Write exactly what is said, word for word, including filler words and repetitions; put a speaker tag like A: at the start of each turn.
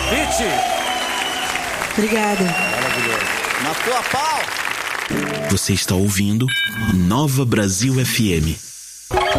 A: Pete.
B: Obrigada.
A: Maravilhoso. Matou a pau.
C: Você está ouvindo Nova Brasil F M.